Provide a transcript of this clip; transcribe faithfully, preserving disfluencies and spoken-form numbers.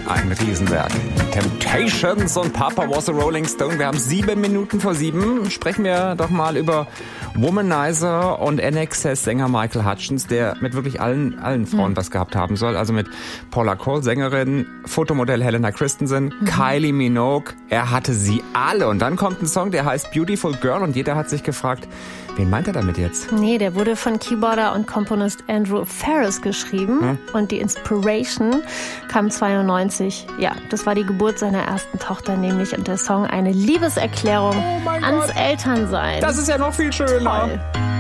ein Riesenwerk. Temptations und Papa Was a Rolling Stone. Wir haben sieben Minuten vor sieben. Sprechen wir doch mal über Womanizer und N X S-Sänger Michael Hutchence, der mit wirklich allen, allen Frauen mhm. was gehabt haben soll. Also mit Paula Cole, Sängerin, Fotomodell Helena Christensen, mhm. Kylie Minogue. Er hatte sie alle. Und dann kommt ein Song, der heißt Beautiful Girl und jeder hat sich gefragt, wen meint er damit jetzt? Nee, der wurde von Keyboarder und Komponist Andrew Ferris geschrieben hm? und die Inspiration kam zweiundneunzig. Ja, das war die Geburt seiner ersten Tochter nämlich und der Song eine Liebeserklärung oh ans Gott. Elternsein. Das ist ja noch viel schöner. Toll.